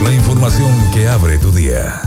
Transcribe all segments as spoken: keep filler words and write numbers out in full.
La información que abre tu día.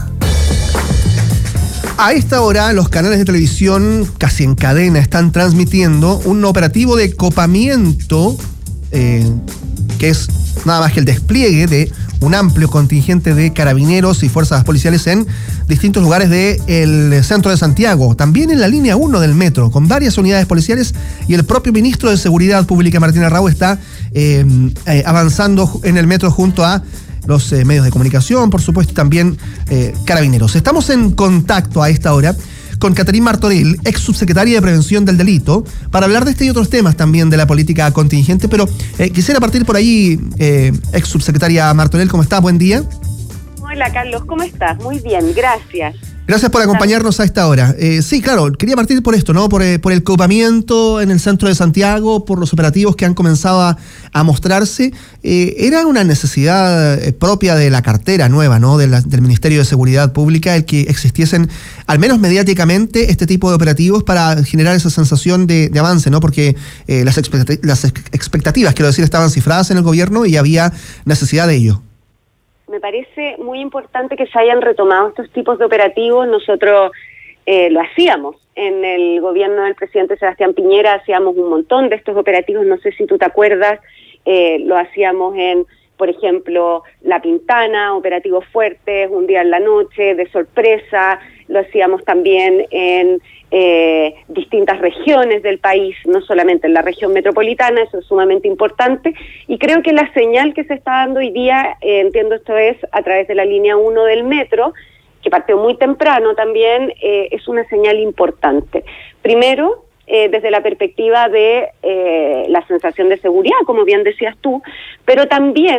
A esta hora, los canales de televisión, casi en cadena, están transmitiendo un operativo de copamiento, eh, que es nada más que el despliegue de un amplio contingente de carabineros y fuerzas policiales en distintos lugares del centro de Santiago, también en la línea uno del metro, con varias unidades policiales, y el propio ministro de Seguridad Pública, Martín Arrau, está eh, eh, avanzando en el metro junto a los eh, medios de comunicación, por supuesto, y también eh, carabineros. Estamos en contacto a esta hora con Catherine Martorell, ex subsecretaria de Prevención del Delito, para hablar de este y otros temas también de la política contingente, pero eh, quisiera partir por ahí, eh, ex subsecretaria Martorell, ¿cómo estás? Buen día. Hola, Carlos, ¿cómo estás? Muy bien, gracias. Gracias por acompañarnos a esta hora. Eh, sí, claro, quería partir por esto, ¿no? Por, eh, por el copamiento en el centro de Santiago, por los operativos que han comenzado a, a mostrarse. Eh, era una necesidad eh, propia de la cartera nueva, ¿no? De la, del Ministerio de Seguridad Pública, el que existiesen, al menos mediáticamente, este tipo de operativos para generar esa sensación de, de avance, ¿no? Porque eh, las, expectat- las expectativas, quiero decir, estaban cifradas en el gobierno y había necesidad de ello. Me parece muy importante que se hayan retomado estos tipos de operativos. Nosotros eh, lo hacíamos en el gobierno del presidente Sebastián Piñera, hacíamos un montón de estos operativos, no sé si tú te acuerdas, eh, lo hacíamos en, por ejemplo, La Pintana, operativos fuertes, un día en la noche, de sorpresa, lo hacíamos también en eh, distintas regiones del país, no solamente en la región metropolitana, eso es sumamente importante, y creo que la señal que se está dando hoy día, eh, entiendo esto es a través de la línea uno del metro, que partió muy temprano también, eh, es una señal importante. Primero, eh, desde la perspectiva de eh, la sensación de seguridad, como bien decías tú, pero también